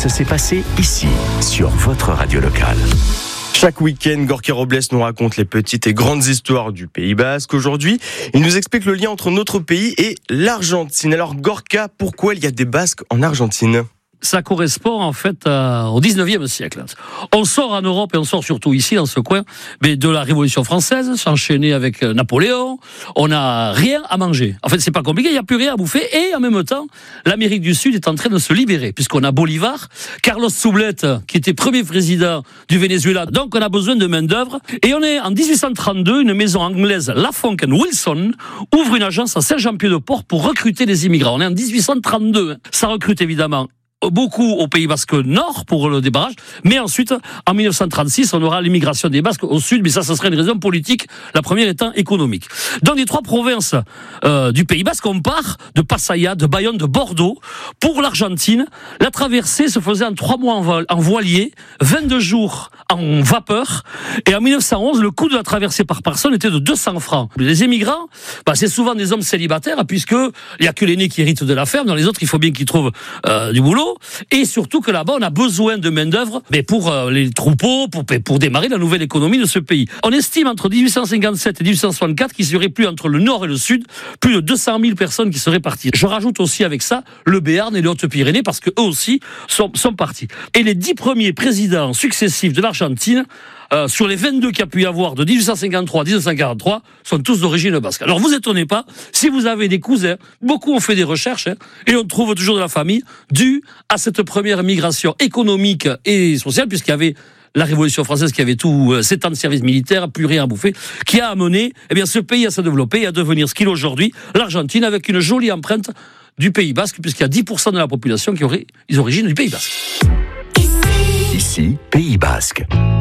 Ça s'est passé ici, sur votre radio locale. Chaque week-end, Gorka Robles nous raconte les petites et grandes histoires du Pays Basque. Aujourd'hui, il nous explique le lien entre notre pays et l'Argentine. Alors Gorka, pourquoi il y a des Basques en Argentine ? Ça correspond en fait au 19e siècle. On sort en Europe et on sort surtout ici dans ce coin de la Révolution française, s'enchaîner avec Napoléon. On n'a rien à manger. En fait, c'est pas compliqué, il n'y a plus rien à bouffer. Et en même temps, l'Amérique du Sud est en train de se libérer, puisqu'on a Bolivar, Carlos Soublette, qui était premier président du Venezuela. Donc on a besoin de main-d'œuvre. Et on est en 1832, une maison anglaise, Laffonck & Wilson, ouvre une agence à Saint-Jean-Pied-de-Port pour recruter des immigrants. On est en 1832. Ça recrute évidemment beaucoup au Pays Basque Nord pour le débarrage, mais ensuite, en 1936, on aura l'immigration des Basques au Sud, mais ça serait une raison politique, la première étant économique. Dans les trois provinces du Pays Basque, on part de Pattaya, de Bayonne, de Bordeaux, pour l'Argentine. La traversée se faisait en 3 mois en voilier, 22 jours en vapeur, et en 1911, le coût de la traversée par personne était de 200 francs. Les émigrants, c'est souvent des hommes célibataires, puisque il n'y a que l'aîné qui hérite de la ferme, dans les autres, il faut bien qu'ils trouvent du boulot. Et surtout que là-bas, on a besoin de main-d'œuvre pour les troupeaux, pour démarrer la nouvelle économie de ce pays. On estime entre 1857 et 1864 qu'il y aurait plus entre le nord et le sud, plus de 200 000 personnes qui seraient parties. Je rajoute aussi avec ça le Béarn et les Hautes-Pyrénées parce qu'eux aussi sont partis. Et les 10 premiers présidents successifs de l'Argentine, sur les 22 qu'il y a pu y avoir de 1853 à 1943, sont tous d'origine basque. Alors vous étonnez pas, si vous avez des cousins, beaucoup ont fait des recherches, et on trouve toujours de la famille, due à cette première migration économique et sociale, puisqu'il y avait la Révolution française qui avait tout 7 ans de service militaire, plus rien à bouffer, qui a amené ce pays à se développer et à devenir ce qu'il est aujourd'hui, l'Argentine, avec une jolie empreinte du Pays Basque, puisqu'il y a 10% de la population qui aurait les origines du Pays Basque. Ici, Pays Basque.